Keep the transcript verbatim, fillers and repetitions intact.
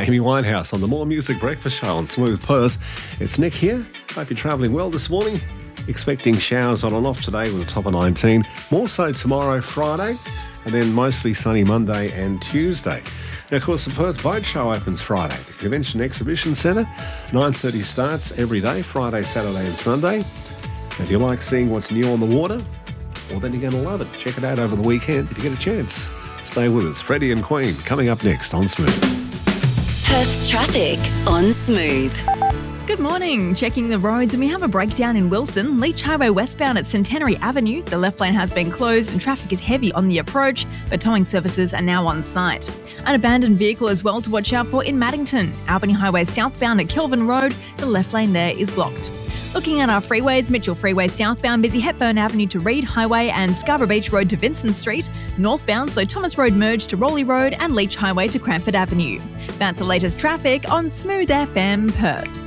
Amy Winehouse on the More Music Breakfast Show on Smooth Perth. It's Nick here. Hope you're travelling well this morning. Expecting showers on and off today with a top of nineteen. More so tomorrow, Friday, and then mostly sunny Monday and Tuesday. Now, of course, the Perth Boat Show opens Friday. The Convention Exhibition Centre, nine thirty starts every day, Friday, Saturday and Sunday. And do you like seeing what's new on the water? Well, then you're going to love it. Check it out over the weekend if you get a chance. Stay with us. Freddie and Queen coming up next on Smooth. Perth's traffic on Smooth. Good morning. Checking the roads, and we have a breakdown in Wilson. Leach Highway westbound at Centenary Avenue. The left lane has been closed and traffic is heavy on the approach, but towing services are now on site. An abandoned vehicle as well to watch out for in Maddington. Albany Highway southbound at Kelvin Road. The left lane there is blocked. Looking at our freeways, Mitchell Freeway southbound, busy Hepburn Avenue to Reed Highway and Scarborough Beach Road to Vincent Street. Northbound, so Thomas Road merge to Rowley Road and Leach Highway to Cranford Avenue. That's the latest traffic on Smooth F M Perth.